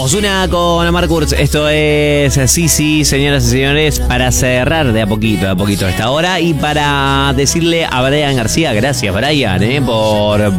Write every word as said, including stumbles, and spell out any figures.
Ozuna con Omar Kurz, esto es sí, sí, señoras y señores, para cerrar de a poquito, de a poquito esta hora y para decirle a Brian García, gracias Brian, eh, por